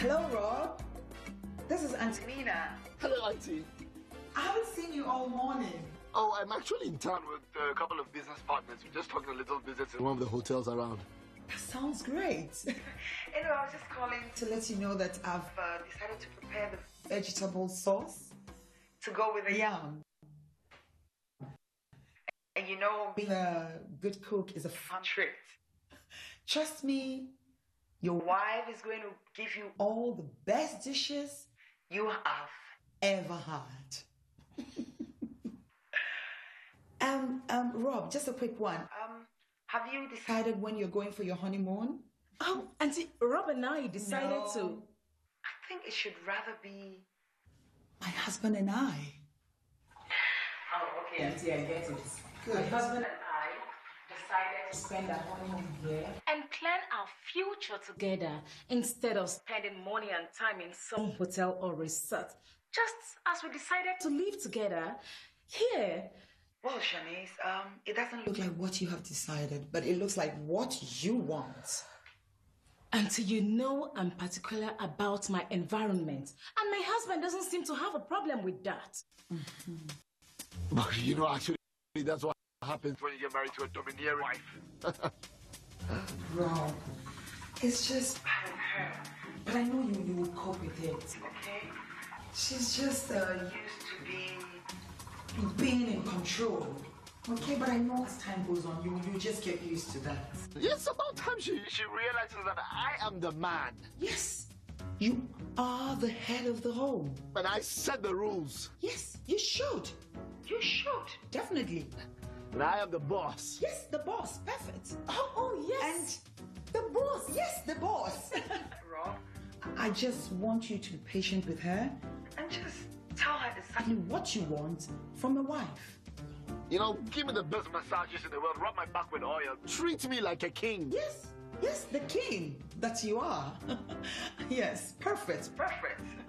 Hello, Rob. This is Antonina. Hello, Auntie. I haven't seen you all morning. Oh, I'm actually in town with a couple of business partners. We're just talking a little business in one of the hotels around. That sounds great. Anyway, I was just calling to let you know that I've decided to prepare the vegetable sauce to go with the yam. And you know, being a good cook is a fun treat. Trust me, your wife is going to give you all the best dishes you have ever had. Rob, just a quick one. Have you decided when you're going for your honeymoon? Oh, Auntie, Rob and I decided to. I think it should rather be my husband and I. Oh, okay, Auntie, I get it. Good. My husband and I decided to spend our honeymoon here and plan our future together instead of spending money and time in some hotel or resort. Just as we decided to live together here. Well, Shanice, it doesn't look like what you have decided, but it looks like what you want. Auntie, you know I'm particular about my environment, and my husband doesn't seem to have a problem with that. But you know, actually, that's what happens when you get married to a domineering wife. Rob, it's just her. But I know you will cope with it, okay? She's just used to being in control. Okay, but I know as time goes on, you just get used to that. Yes, about time she realizes that I am the man. Yes, you are the head of the home. And I set the rules. Yes, you should. You should, definitely. And I am the boss. Yes, the boss. Perfect. Oh, yes. And the boss. Yes, the boss. Rob, I just want you to be patient with her and just tell her exactly what you want from a wife. You know, give me the best massages in the world, rub my back with oil, treat me like a king. Yes, the king that you are. Yes, perfect.